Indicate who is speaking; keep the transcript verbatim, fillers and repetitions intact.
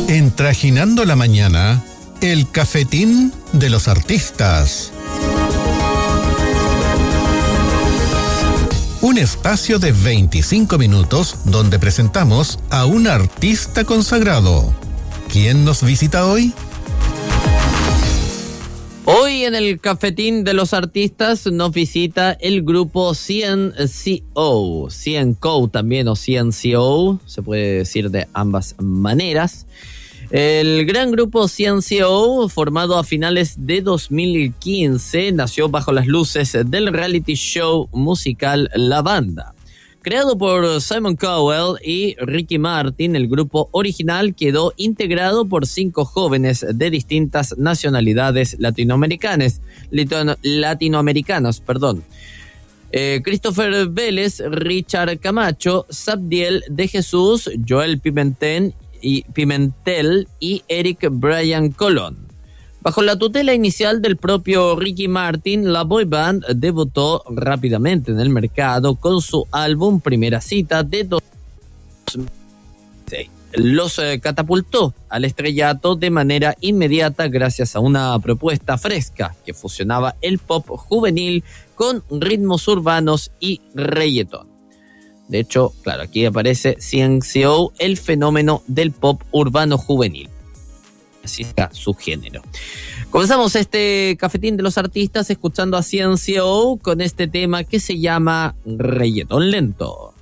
Speaker 1: En Trajinando la Mañana, el cafetín de los artistas. Un espacio de veinticinco minutos donde presentamos a un artista consagrado. ¿Quién nos visita hoy?
Speaker 2: Hoy en el cafetín de los artistas nos visita el grupo C N C O, C N C O también o C N C O, se puede decir de ambas maneras. El gran grupo C N C O, formado a finales de dos mil quince, nació bajo las luces del reality show musical La Banda. Creado por Simon Cowell y Ricky Martin, el grupo original quedó integrado por cinco jóvenes de distintas nacionalidades latinoamericanas, latinoamericanos, perdón. Eh, Christopher Vélez, Richard Camacho, Sabdiel de Jesús, Joel Pimentel y Pimentel y Eric Brian Colón. Bajo la tutela inicial del propio Ricky Martin, la boy band debutó rápidamente en el mercado con su álbum Primera Cita de dos mil seis. Los eh, catapultó al estrellato de manera inmediata gracias a una propuesta fresca que fusionaba el pop juvenil con ritmos urbanos y reggaetón. De hecho, claro, aquí aparece C N C O, el fenómeno del pop urbano juvenil. Así está su género. Comenzamos este cafetín de los artistas escuchando a C N C O con este tema que se llama Reggaetón Lento.